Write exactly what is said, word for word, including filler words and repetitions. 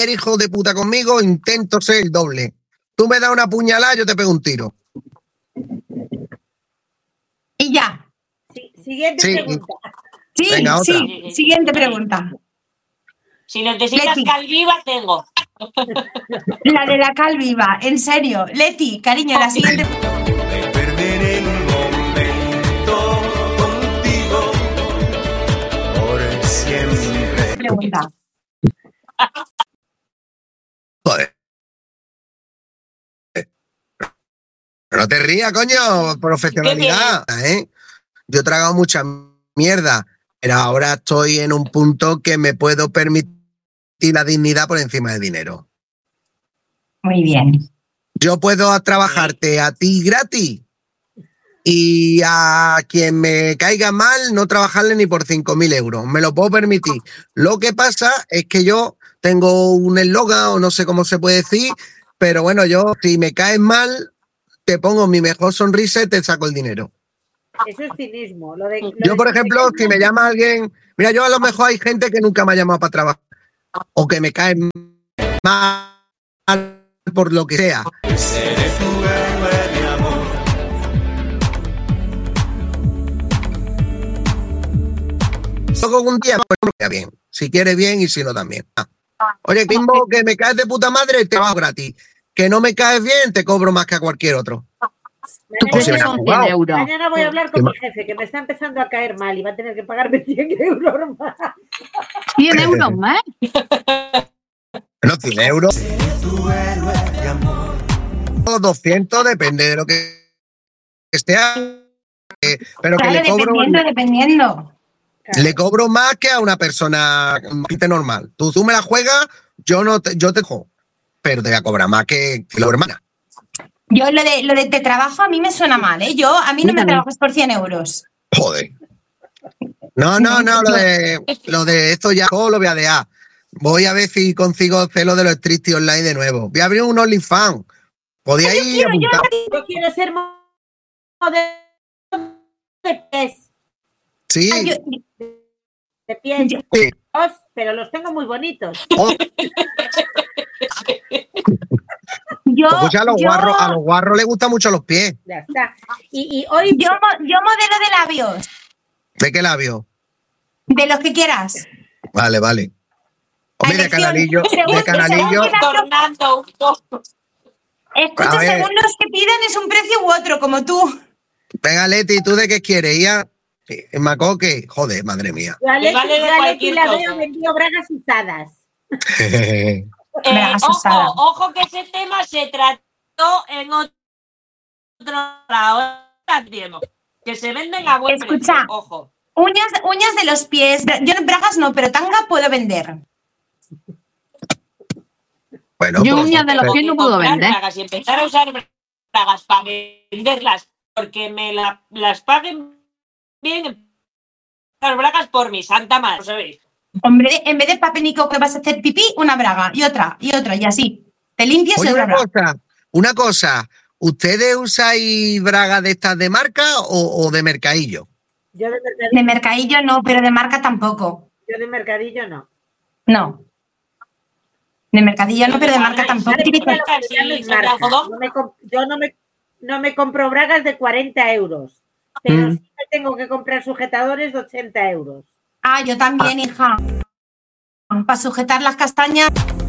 cualquier hijo de puta conmigo, intento ser el doble. Tú me das una puñalada, yo te pego un tiro. Y ya. Sí, siguiente Sí. pregunta. Sí, Venga, otra. sí. Siguiente pregunta. Si necesitas Leti. cal viva, tengo. La de la cal viva, en serio. Leti, cariño, la siguiente. Me perderé un momento contigo por siempre. pregunta. Joder. No te rías, coño, profesionalidad, ¿eh? Yo he tragado mucha mierda, pero ahora estoy en un punto que me puedo permitir la dignidad por encima del dinero. Muy bien. Yo puedo trabajarte a ti gratis y a quien me caiga mal no trabajarle ni por cinco mil euros. Me lo puedo permitir. Lo que pasa es que yo tengo un eslogan, o no sé cómo se puede decir, pero bueno, yo si me caes mal, te pongo mi mejor sonrisa y te saco el dinero. Eso es cinismo. Lo de, lo Yo, de por que te ejemplo, caigan si me llama alguien... Mira, yo a lo mejor hay gente que nunca me ha llamado para trabajar o que me cae mal por lo que sea. Seré tu héroe de amor. Luego un día, pues no queda bien. Si quieres bien y si no también. Ah. Oye, mismo que me caes de puta madre, te bajo gratis. Que no me caes bien, te cobro más que a cualquier otro. ¿Tú Mañana, crees que me la son has cien jugado. euros? mañana voy a hablar con Sí, mi jefe, que me está empezando a caer mal y va a tener que pagarme cien euros más. cien euros más. No, cien euros, Seré tu héroe de amor. doscientos, depende de lo que esté. Eh, pero que Claro, le cobro, dependiendo, dependiendo. Claro. le cobro más que a una persona gente normal. Tú, tú me la juegas, yo no te, yo te juego, pero te voy a cobrar más que, que la hermana. Yo lo de lo de te trabajo a mí me suena mal, ¿eh? Yo, a mí no me Mírame. trabajas por cien euros. Joder. No, no, no, lo de, lo de esto ya oh, lo voy a dejar. Voy a ver si consigo hacer lo de los striptease online de nuevo. Voy a abrir un OnlyFans. Podía Yo ir quiero, yo apuntar. Yo quiero ser modelo de pies. Sí. yo, De pies, yo- Sí. pero los tengo muy bonitos. Oh, yo, pues a los yo- guarros, a los guarros les gustan mucho los pies. Ya está. Y, y hoy yo mo- yo modelo de labios, ¿De qué labio? de los que quieras. Vale, vale. Hombre, de Elección. canalillo, Según- de canalillo. según- Tornando un poco. Escucha, A ver. según los que pidan es un precio u otro, como tú. Venga, Leti, ¿tú de qué quieres? ¿Ya? ¿En Macoque? Joder, madre mía. yo a Leti, vale de yo a Leti cualquier la cosa. veo, me envío bragas usadas. Eh, Bragas usadas. ojo, ojo que ese tema se trató en otro lado. Que se venden a buen Escucha. precio, ojo. Uñas, uñas de los pies. Bra- Yo bragas no, pero tanga puedo vender. Bueno, Yo pues, uñas de los pues, pies no puedo Comprar vender. bragas y empezar a usar bragas para venderlas porque me la- las paguen bien. Las bragas por mi santa madre, ¿sabéis? Hombre, en vez de papenico que vas a hacer pipí, una braga y otra y otra y así. Te limpias y Oye, otra una braga. cosa, una cosa. ¿Ustedes usáis bragas de estas de marca o, o de mercadillo? Yo de De mercadillo, mercadillo no, pero de marca tampoco. yo de mercadillo no. No. De mercadillo no, pero de marca tampoco. Vale, Utilizo- mira lo que Sí, llames son de marca. algodón. No me comp- yo no me, no me compro bragas de cuarenta euros, pero Mm. sí me tengo que comprar sujetadores de ochenta euros. Ah, yo también, hija. Para sujetar las castañas.